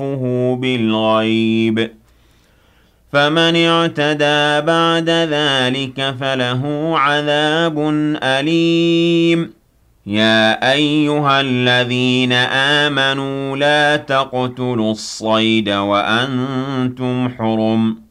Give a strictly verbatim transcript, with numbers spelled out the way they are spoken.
بالغيب فمن اعتدى بعد ذلك فله عذاب أليم يا أيها الذين آمنوا لا تقتلوا الصيد وأنتم حرم